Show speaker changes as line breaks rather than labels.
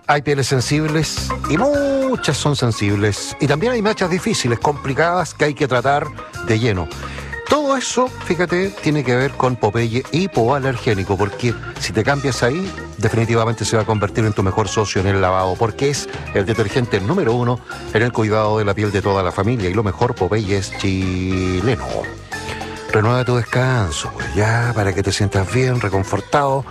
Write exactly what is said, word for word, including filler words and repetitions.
Hay pieles sensibles y muchas son sensibles. Y también hay manchas difíciles, complicadas, que hay que tratar de lleno. Todo eso, fíjate, tiene que ver con Popeye hipoalergénico, porque si te cambias ahí, definitivamente se va a convertir en tu mejor socio en el lavado, porque es el detergente número uno en el cuidado de la piel de toda la familia. Y lo mejor, Popeye es chileno. Renueva tu descanso, pues ya, para que te sientas bien, reconfortado.